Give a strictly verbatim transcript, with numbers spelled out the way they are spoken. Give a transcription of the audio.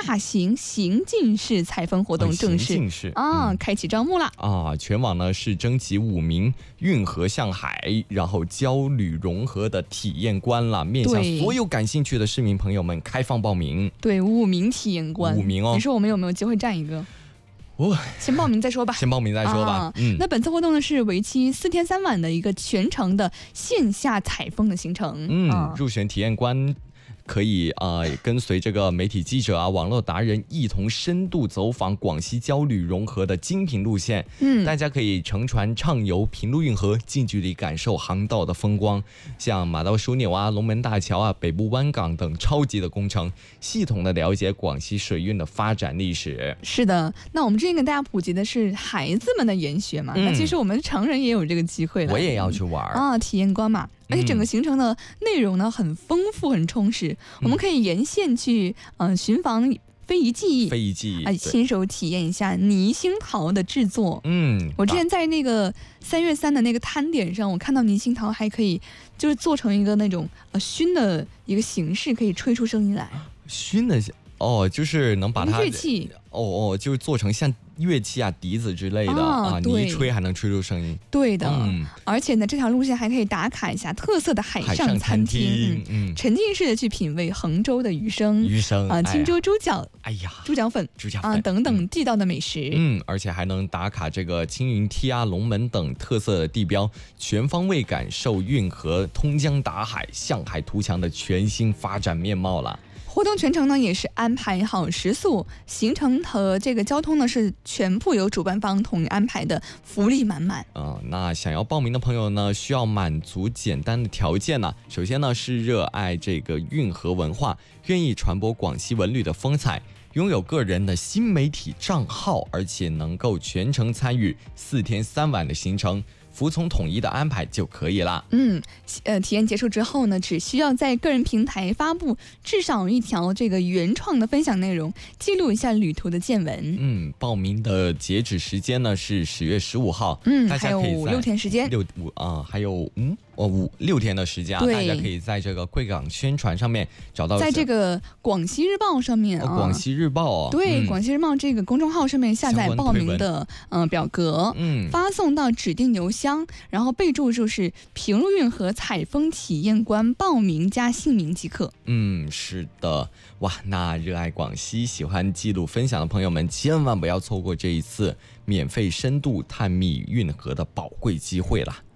大型行进式采风活动正式、哦、啊、嗯、开启招募了啊！全网呢是征集五名运河向海，然后郊旅融合的体验官了，面向所有感兴趣的市民朋友们开放报名。 对，五名体验官， 五名哦。 你说我们有没有机会占一个？ 哦， 先报名再说吧。 先报名再说吧。 啊、嗯，那本次活动呢是为期四天三晚的一个全程的线下采风的行程。 嗯，啊、入选体验官可以啊、呃，跟随这个媒体记者啊、网络达人一同深度走访广西郊旅融合的精品路线。嗯，大家可以乘船畅游平陆运河，近距离感受航道的风光，像马道枢纽啊、龙门大桥啊、北部湾港等超级的工程，系统的了解广西水运的发展历史。 是的，那我们之前给大家普及的是孩子们的研学嘛，嗯、那其实我们成人也有这个机会了。 我也要去玩啊，体验官嘛。而且整个行程的内容呢很丰富很充实、嗯、我们可以沿线去呃寻访非遗技艺， 非遗技艺啊，亲手体验一下泥星陶的制作。 嗯， 我之前在那个三月三的那个摊点上，我看到泥星陶还可以就是做成一个那种呃熏的一个形式，可以吹出声音来。 熏的哦，就是能把它乐器哦哦，就是做成像乐器啊、笛子之类的 啊, 啊，你一吹还能吹出声音。 对的，嗯，而且呢，这条路线还可以打卡一下特色的海上餐厅，嗯，沉浸式的去品味衡州的鱼生、 鱼生啊、青州猪脚， 哎呀， 猪脚粉、 猪脚粉啊等等地道的美食。 嗯，而且还能打卡这个青云梯啊、龙门等特色的地标，全方位感受运河通江达海、向海图强的全新发展面貌了。 活动全程呢也是安排好食宿，行程和这个交通呢是全部由主办方统一安排的，福利满满。 呃，那想要报名的朋友呢，需要满足简单的条件呢。首先呢是热爱这个运河文化，愿意传播广西文旅的风采，拥有个人的新媒体账号，而且能够全程参与四天三晚的行程。服从统一的安排就可以了。 嗯，呃，体验结束之后呢，只需要在个人平台发布至少一条这个原创的分享内容，记录一下旅途的见闻。 嗯，报名的截止时间呢是十月十五号。 嗯，还有六天时间。 六五啊，还有嗯。哦，五六天的时间啊，大家可以在这个贵港宣传上面找到， 在这个广西日报上面啊， 哦、广西日报哦， 对、嗯，广西日报这个公众号上面下载报名的嗯、呃、表格，嗯，发送到指定邮箱，然后备注就是平陆运河采风体验官报名加姓名即可。 嗯，是的，哇，那热爱广西、喜欢记录分享的朋友们，千万不要错过这一次免费深度探秘运河的宝贵机会了。